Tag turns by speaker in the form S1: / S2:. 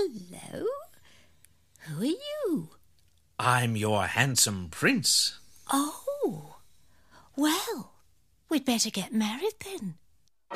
S1: Hello. Who are you?
S2: I'm your handsome prince.
S1: Oh, well, we'd better get married then.